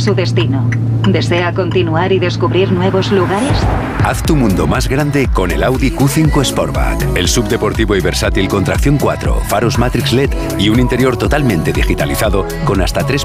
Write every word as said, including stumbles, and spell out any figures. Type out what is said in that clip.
su destino. ¿Desea continuar y descubrir nuevos lugares? Haz tu mundo más grande con el Audi Q cinco Sportback. El sub deportivo y versátil con tracción cuatro, faros Matrix L E D y un interior totalmente digitalizado con hasta tres